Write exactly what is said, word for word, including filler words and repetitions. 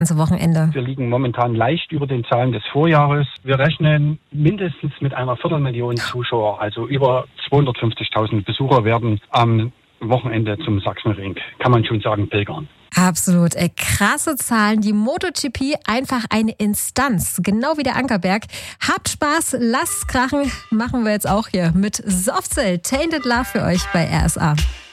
ganze Wochenende? Wir liegen momentan leicht über den Zahlen des Vorjahres. Wir rechnen mindestens mit einer Viertelmillion Zuschauer, also über zweihundertfünfzigtausend Besucher werden am Wochenende zum Sachsenring, kann man schon sagen, pilgern. Absolut. Ey, krasse Zahlen. Die MotoGP einfach eine Instanz. Genau wie der Ankerberg. Habt Spaß, lasst's krachen. Machen wir jetzt auch hier mit Softcell. Tainted Love für euch bei R S A.